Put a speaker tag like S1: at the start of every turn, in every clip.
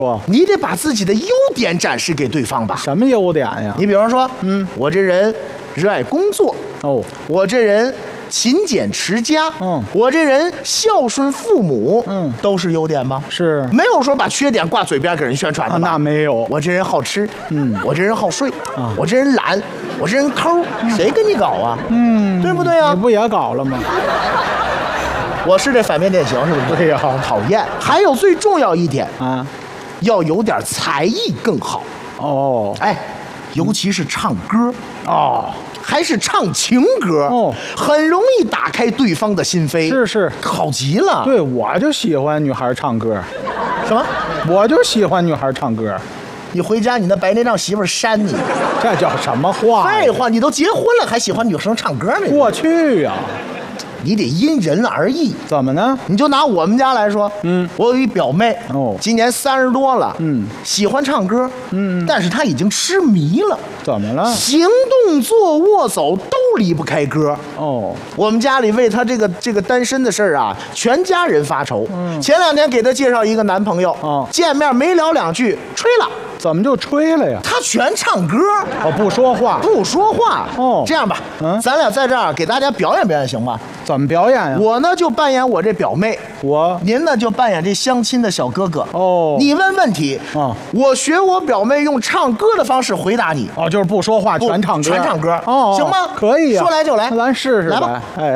S1: 你得把自己的优点展示给对方吧。
S2: 什么优点呀？
S1: 你比方说，我这人热爱工作，我这人勤俭持家，我这人孝顺父母，都是优点吧？
S2: 是，
S1: 没有说把缺点挂嘴边给人宣传的吧？
S2: 那没有。
S1: 我这人好吃，我这人好睡，我这人懒，我这人抠，谁跟你搞啊？对不对啊？
S2: 你不也搞了吗？
S1: 我是这反面典型，是不是？
S2: 对呀，
S1: 讨厌。还有最重要一点
S2: 啊，
S1: 要有点才艺更好。哎，尤其是唱歌还是唱情歌很容易打开对方的心扉。
S2: 是，
S1: 好极了。
S2: 对，我就喜欢女孩唱歌。
S1: 什么？
S2: 我就喜欢女孩唱歌。
S1: 你回家，你那白内障媳妇扇你，
S2: 这叫什么话？
S1: 废话，你都结婚了，还喜欢女生唱歌呢？
S2: 过去呀。
S1: 你得因人而异。
S2: 怎么呢？
S1: 你就拿我们家来说，我有一表妹，今年30多了，喜欢唱歌，但是她已经痴迷了。
S2: 怎么了？
S1: 行动、坐卧、走都离不开歌。我们家里为她这个单身的事儿啊，全家人发愁。前2天给她介绍一个男朋友，见面没聊2句，吹了。
S2: 怎么就吹了呀？
S1: 他全唱歌，
S2: 不说话，
S1: 不说话。这样吧，咱俩在这儿给大家表演表演，行吗？
S2: 怎么表演呀？
S1: 我呢就扮演我这表妹，您呢就扮演这相亲的小哥哥。你问问题，我学我表妹用唱歌的方式回答你。
S2: 就是不说话，全唱歌，
S1: 全唱歌。行吗？
S2: 可以呀，
S1: 说来就来，
S2: 那咱试试
S1: 来吧。
S2: 哎。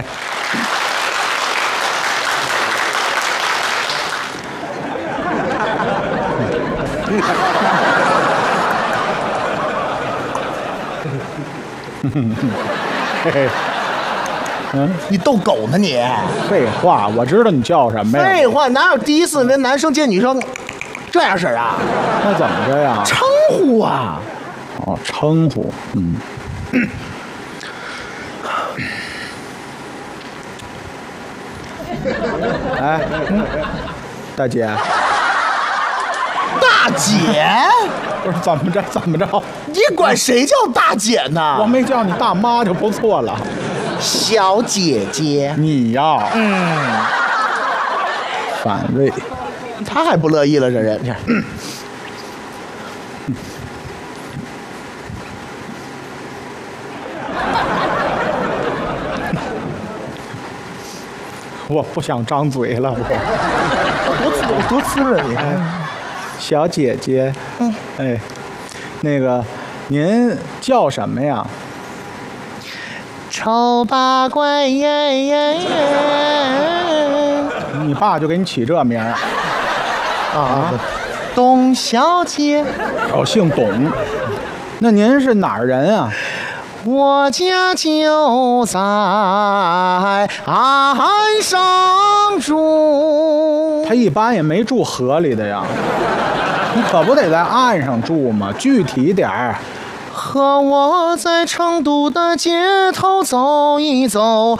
S1: 你逗狗呢你？
S2: 废话，我知道你叫什么呀？
S1: 废话，哪有第一次跟男生见女生这样式儿啊？
S2: 那怎么着呀？
S1: 称呼啊。
S2: 称呼，哎，大姐。
S1: 大姐？
S2: 不是怎么着？
S1: 你管谁叫大姐呢？
S2: 我没叫你大妈就不错了。
S1: 小姐姐。
S2: 你呀，反胃。
S1: 他还不乐意了，这人。
S2: 我不想张嘴了，
S1: 我多滋润你。
S2: 小姐姐，哎，那个，您叫什么呀？
S1: 丑八怪耶！
S2: 你爸就给你起这名儿
S1: 啊？董小姐。
S2: 姓董。那您是哪儿人啊？
S1: 我家就在岸上住。
S2: 他一般也没住河里的呀，你可不得在岸上住吗？具体点儿。
S1: 和我在成都的街头走一走。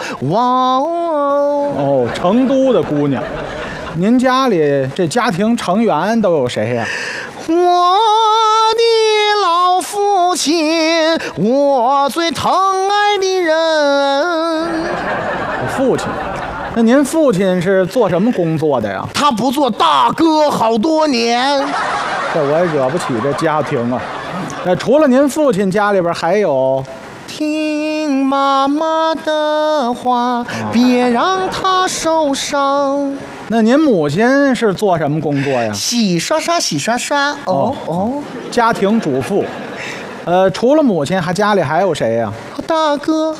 S2: 成都的姑娘。您家里这家庭成员都有谁呀？
S1: 我的老父亲，我最疼爱的人。
S2: 父亲？那您父亲是做什么工作的呀？
S1: 他不做大哥好多年。
S2: 这我也惹不起这家庭啊。那除了您父亲，家里边还有？
S1: 听妈妈的话，别让她受伤。
S2: 那您母亲是做什么工作呀？
S1: 洗刷刷，洗刷刷。
S2: 家庭主妇。除了母亲，家里还有谁呀？
S1: 大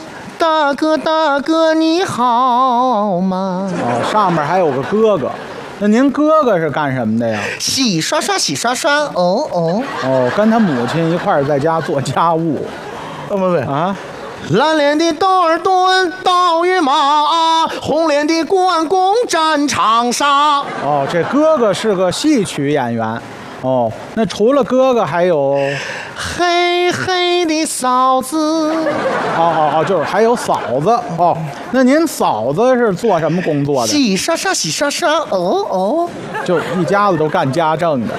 S1: 哥，你好吗？
S2: 上面还有个哥哥。那您哥哥是干什么的呀？
S1: 洗刷刷，洗刷刷。
S2: 跟他母亲一块儿在家做家务。
S1: 不
S2: 啊！
S1: 蓝脸的窦尔敦刀与马，红脸的关公战长沙。
S2: 这哥哥是个戏曲演员。那除了哥哥还有
S1: 黑黑的嫂子。
S2: 就是还有嫂子。那您嫂子是做什么工作的？
S1: 洗刷刷，洗刷刷。
S2: 就一家子都干家政的。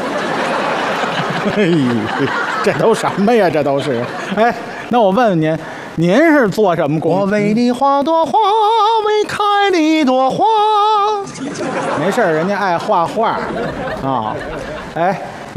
S2: 这都什么呀？这都是。哎，那我问问您，您是做什么工作？
S1: 我为你画朵花，为开了一朵花。
S2: 没事，人家爱画画啊。哎，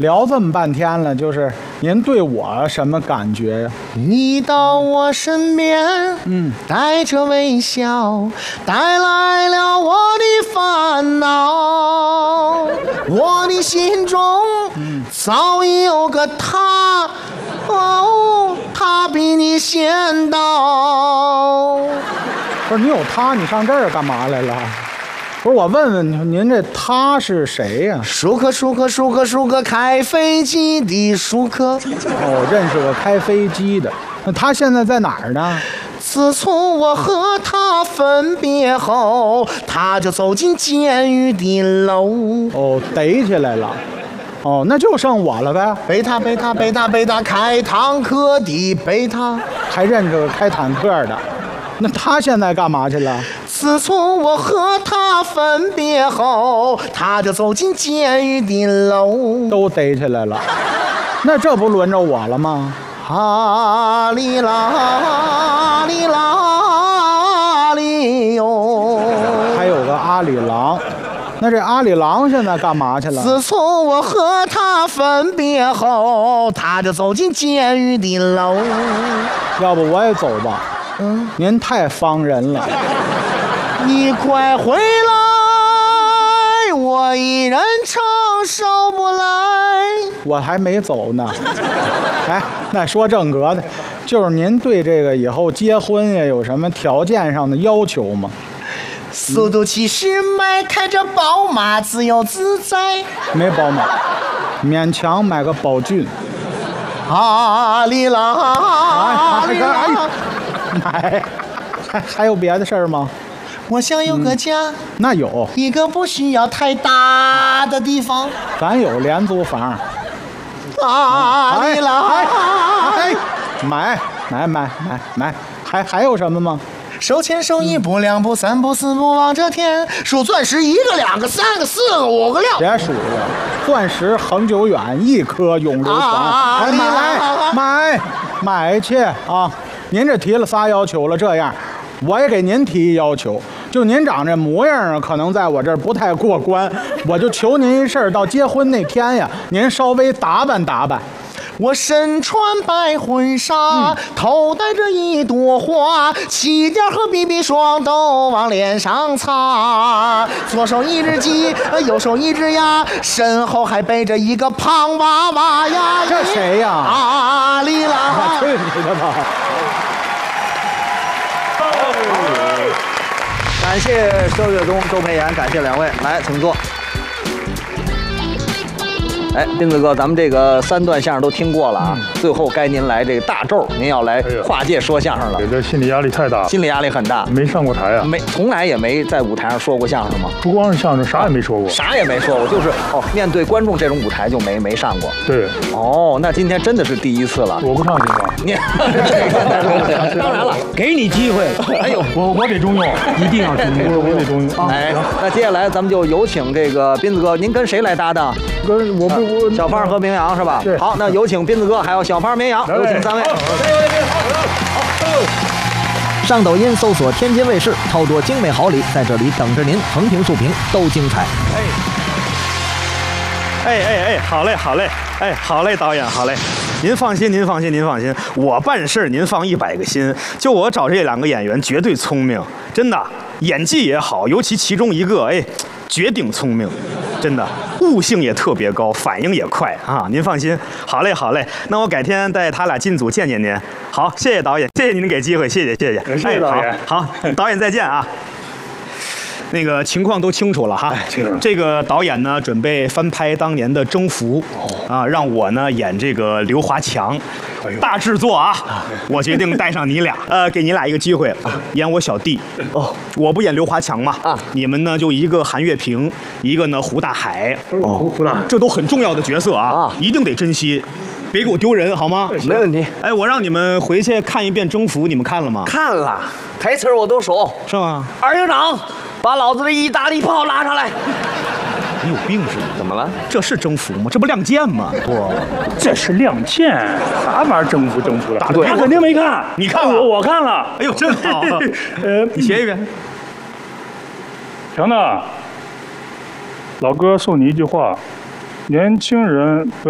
S2: 聊这么半天了，就是您对我什么感觉呀？
S1: 你到我身边，带着微笑，带来了我的烦恼。我的心中早已有个他，哦，他比你先到。
S2: 不是你有他，你上这儿干嘛来了？不是我问问您，这他是谁呀？
S1: 舒克，开飞机的舒克。
S2: 哦，认识个开飞机的。那他现在在哪儿呢？
S1: 自从我和他分别后，他就走进监狱的楼。
S2: 哦，逮起来了。哦，那就剩我了呗。
S1: 贝塔，开坦克的贝塔。
S2: 还认识个开坦克的。那他现在干嘛去了？
S1: 自从我和他分别后，他就走进监狱的楼。
S2: 都逮起来了。那这不轮着我了吗？
S1: 啊哩啦哩啦哩哟。
S2: 还有个阿里郎。那这阿里郎现在干嘛去了？
S1: 自从我和他分别后，他就走进监狱的楼。
S2: 要不我也走吧。您太方人了。
S1: 你快回来，我一人承受不来。
S2: 我还没走呢。哎，那说正格的，就是您对这个以后结婚呀有什么条件上的要求吗？
S1: 速度70迈，开着宝马，自由自在。
S2: 没宝马，勉强买个宝骏。
S1: 啊哩啦啊哩啦。
S2: 买，还有别的事儿吗？
S1: 我想有个家。
S2: 那有
S1: 一个不需要太大的地方。
S2: 咱有廉租房。
S1: 啊哩啦。
S2: 买，还有什么吗？
S1: 手牵手1步2步3步4步望着天，数钻石1个2个3个4个5个6。
S2: 别数了，钻石恒久远，一颗永流传。买去啊！您这提了仨要求了，这样我也给您提一要求，就您长这模样啊，可能在我这儿不太过关，我就求您一事儿，到结婚那天呀，您稍微打扮打扮。
S1: 我身穿白婚纱，头戴着一朵花，气垫和 BB 霜都往脸上擦，左手一只鸡，右手一只鸭，身后还背着一个胖娃娃呀。
S2: 这谁呀？
S1: 阿里啦！
S2: 去你的吧！
S3: 感谢周岳东、周培炎，感谢两位，来，请坐。哎，斌子哥，咱们这个3段相声都听过了啊，最后该您来这个大咒，您要来跨界说相声了。
S4: 这心理压力太大了，
S3: 心理压力很大，
S4: 没上过台啊，
S3: 从来也没在舞台上说过相声吗？
S4: 不光是相声，啥也没说过，
S3: 啥也没说过，就是面对观众这种舞台就没上过。
S4: 对，
S3: 那今天真的是第一次了。
S4: 我不上去吧？
S3: 你当然了，
S5: 给你机会。
S3: 哎呦，
S4: 我得中用，
S5: 一定要中用，
S4: 我得中用。
S3: 哎，那接下来咱们就有请这个斌子哥，您跟谁来搭档？
S4: 跟我
S3: 小胖和明阳是吧？
S4: 对。
S3: 好，那有请斌子哥，还有小胖、明阳，有请3位。
S6: 上抖音搜索天津卫视，超多精美好礼在这里等着您，横屏竖屏都精彩。
S5: 好嘞，好嘞，导演，好嘞。您放心，我办事您放100个心。就我找这2个演员，绝对聪明，真的，演技也好，尤其其中一个，绝顶聪明，真的，悟性也特别高，反应也快啊！您放心，好嘞，那我改天带他俩进组见您。好，谢谢导演，谢谢您给机会，谢谢。
S4: 谢谢导演。
S5: 好，导演再见啊。那个情况都清楚了哈，这个导演呢准备翻拍当年的《征服》，让我呢演这个刘华强，大制作啊，我决定带上你俩，给你俩一个机会，演我小弟。我不演刘华强嘛，你们呢就一个韩月平，一个呢胡大海，
S4: 胡大海，
S5: 这都很重要的角色啊，一定得珍惜。别给我丢人好吗？
S3: 没问题。
S5: 哎，我让你们回去看一遍《征服》，你们看了吗？
S3: 看了，台词我都熟。
S5: 是吗？
S3: 二营长，把老子的意大利炮拉上来。
S5: 你有病是吗？
S3: 怎么了？
S5: 这是征服吗？这不亮剑吗？
S4: 不，这是亮剑，啥玩意儿征服的？
S5: 他
S4: 肯定没看，
S5: 你看了？
S4: 我看了。
S5: 哎呦，真好。你学一遍。
S4: 强子，老哥送你一句话：年轻人不